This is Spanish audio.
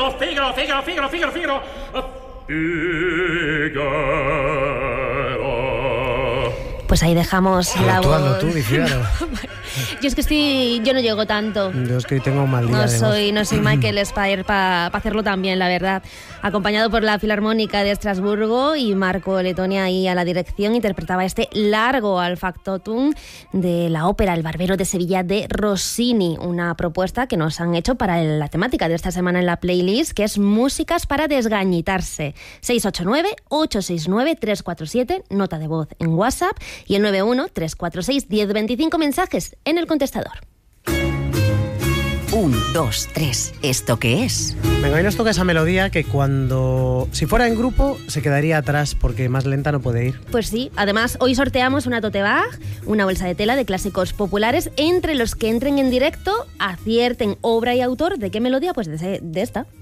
Pues ahí dejamos la voz. Tú, Yo no llego tanto. Yo es que hoy tengo un mal día. No soy Michael Spire para hacerlo tan bien, la verdad. Acompañado por la Filarmónica de Estrasburgo y Marco Letonia ahí a la dirección, interpretaba este largo al factotum de la ópera El Barbero de Sevilla de Rossini, una propuesta que nos han hecho para la temática de esta semana en la playlist, que es músicas para desgañitarse. 689-869-347, nota de voz en WhatsApp, y el 91-346-1025, mensajes en el contestador. 1, 2, 3. ¿Esto qué es? Venga, hoy nos toca esa melodía que si fuera en grupo se quedaría atrás porque más lenta no puede ir. Pues sí, además hoy sorteamos una tote bag, una bolsa de tela de clásicos populares, entre los que entren en directo, acierten obra y autor de qué melodía, pues de esta.